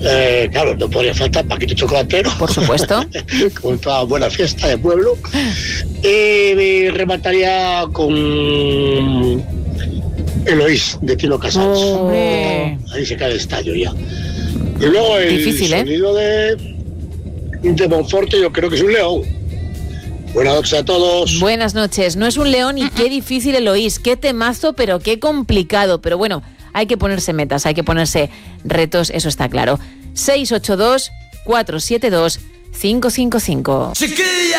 Claro, no podría faltar Paquito Chocolatero. Por supuesto. Con toda buena fiesta de pueblo. Remataría con Eloís, de Tino Casals. Hombre. Ahí se cae el estallo ya. Y luego el Difícil, sonido de Monforte, yo creo que es un león. Buenas noches a todos. Buenas noches. No es un león y qué difícil, Eloís. Qué temazo, pero qué complicado. Pero bueno, hay que ponerse metas, hay que ponerse retos, eso está claro. 682-472-555. Chiquilla.